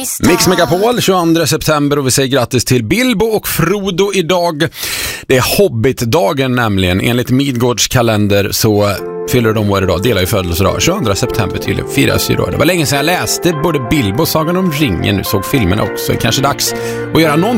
Mix Megapol 22 september och vi säger grattis till Bilbo och Frodo idag. Det är Hobbit-dagen nämligen. Enligt Midgårds kalender så fyller de år idag, delar ju födelsedag. 22 september tydligen firas ju då. Det var länge sedan jag läste både Bilbo och Sagan om ringen, nu såg filmerna också. Kanske dags att göra någon